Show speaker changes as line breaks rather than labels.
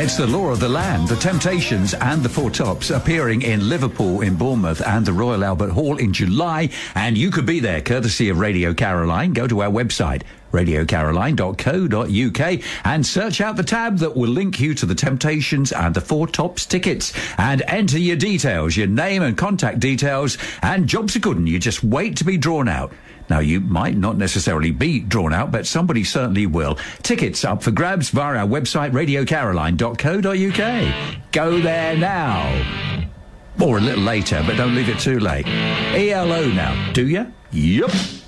It's the law of the land, the Temptations and the Four Tops appearing in Liverpool, in Bournemouth and the Royal Albert Hall in July. And you could be there courtesy of Radio Caroline. Go to our website, radiocaroline.co.uk, and search out the tab that will link you to the Temptations and the Four Tops tickets, and enter your details, your name and contact details, and jobs are good, and you just wait to be drawn out. Now, you might not necessarily be drawn out, but somebody certainly will. Tickets up for grabs via our website, radiocaroline.co.uk. Go there now. Or a little later, but don't leave it too late. ELO now, do you? Yup.